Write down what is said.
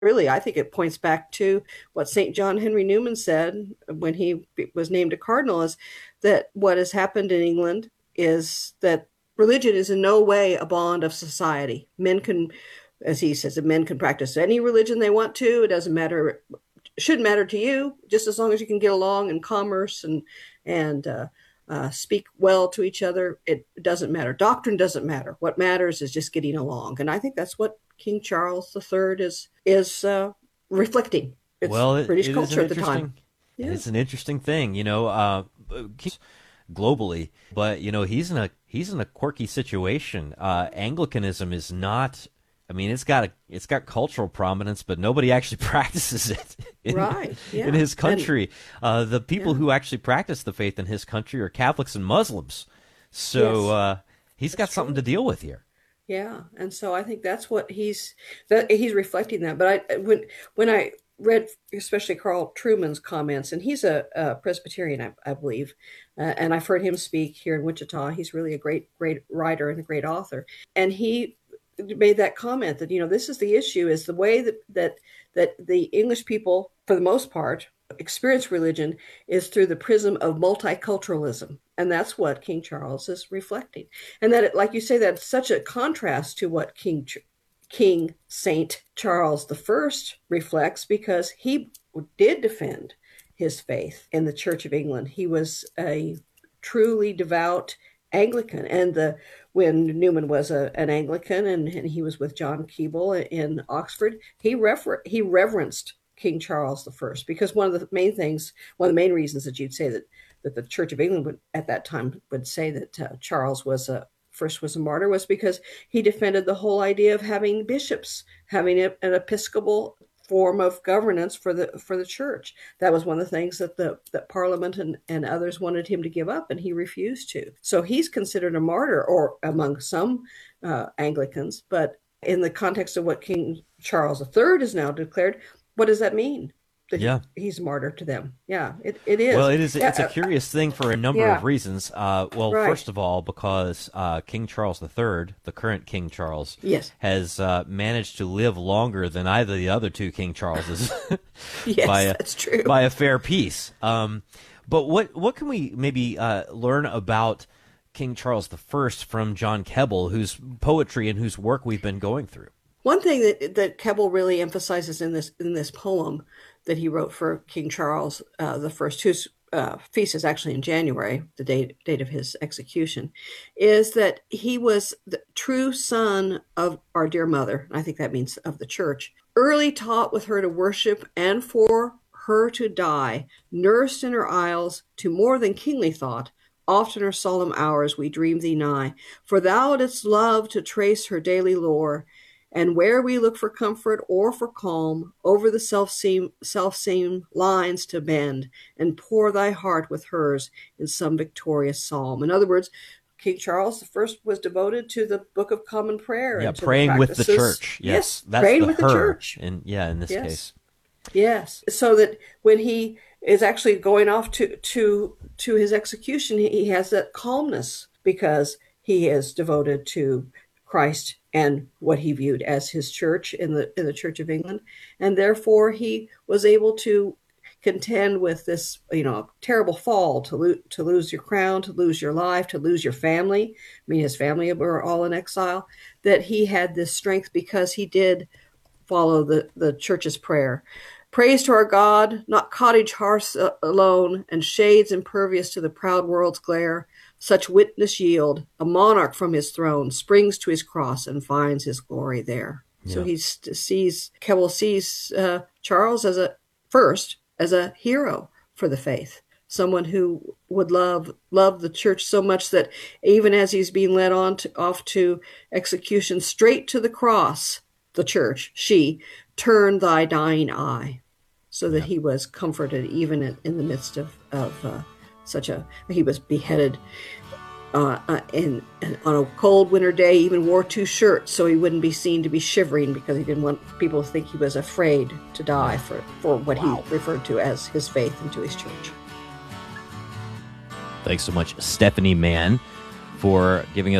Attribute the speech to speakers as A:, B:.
A: really, I think it points back to what St. John Henry Newman said when he was named a cardinal, is that what has happened in England is that religion is in no way a bond of society. Men can, as he says, that men can practice any religion they want to. It doesn't matter, shouldn't matter to you, just as long as you can get along in commerce and speak well to each other. It doesn't matter. Doctrine doesn't matter. What matters is just getting along. And I think that's what King Charles III is reflecting. It's
B: Well,
A: British
B: it is an
A: culture at the time.
B: interesting
A: Yeah,
B: it's an interesting thing, globally, but he's in a quirky situation. Anglicanism is not. I mean, it's got cultural prominence, but nobody actually practices it
A: right.
B: in
A: Yeah,
B: his
A: and
B: country. The people
A: yeah,
B: who actually practice the faith in his country are Catholics and Muslims. So
A: yes,
B: he's
A: that's
B: got something to
A: true.
B: deal with here.
A: Yeah, and so I think that's what he's reflecting that. But when I read especially Carl Truman's comments, and he's a Presbyterian, I believe, and I've heard him speak here in Wichita. He's really a great writer and a great author, and he made that comment that this is the issue, is the way that the English people, for the most part, experience religion is through the prism of multiculturalism, and that's what King Charles is reflecting. And that, like you say, that's such a contrast to what King Saint Charles I reflects, because he did defend his faith in the Church of England. He was a truly devout Anglican, and the when Newman was an Anglican, and he was with John Keble in Oxford, he reverenced King Charles I, because one of the main reasons that you'd say that the Church of England at that time would say that Charles was a martyr, was because he defended the whole idea of having bishops, having an episcopal form of governance for the church. That was one of the things that Parliament and others wanted him to give up, and he refused to. So he's considered a martyr, or among some Anglicans. But in the context of what King Charles III is now declared, what does that mean? That
B: Yeah.
A: he's a martyr to them? Yeah, it
B: Well,
A: is.
B: it is. It's a
A: Yeah,
B: curious thing for a number of
A: yeah,
B: reasons. Well,
A: right.
B: first of all, because King Charles III, the current King Charles,
A: Yes,
B: has managed to live longer than either of the other two King Charleses by
A: yes,
B: a
A: that's true.
B: by a fair piece. But what can we maybe learn about King Charles I from John Keble, whose poetry and whose work we've been going through?
A: One thing that Keble really emphasizes in this poem that he wrote for King Charles the First, whose feast is actually in January, the date of his execution, is that he was the true son of our dear mother. I think that means of the church. Early taught with her to worship, and for her to die, nursed in her isles to more than kingly thought. Oftener solemn hours we dream thee nigh, for thou didst love to trace her daily lore, and where we look for comfort or for calm, over the self same lines to bend, and pour thy heart with hers in some victorious psalm. In other words, King Charles I was devoted to the Book of Common Prayer
B: Yeah,
A: and to the
B: praying with the
A: practices.
B: church. Yes,
A: Yes,
B: that's
A: praying
B: the
A: with the
B: her,
A: church.
B: and yeah, in this
A: Yes,
B: case.
A: yes. So that when he is actually going off to his execution, he has that calmness, because he is devoted to Christ and what he viewed as his church in the Church of England, and therefore he was able to contend with this terrible fall, to lose your crown, to lose your life, to lose your family. I mean, his family were all in exile. That he had this strength because he did follow the church's prayer. Praise to our God, not cottage hearths alone, and shades impervious to the proud world's glare. Such witness yield, a monarch from his throne springs to his cross and finds his glory there. So
B: Yeah.
A: Keble sees Charles as a hero for the faith, someone who would love the church so much that even as he's being led off to execution, straight to the cross, the church, she turned thy dying eye, so that
B: Yeah.
A: he was comforted even in the midst of he was beheaded on a cold winter day. He even wore two shirts so he wouldn't be seen to be shivering, because he didn't want people to think he was afraid to die
B: Yeah.
A: for what he
B: Wow.
A: referred to as his faith into his church.
B: Thanks so much, Stephanie Mann, for giving us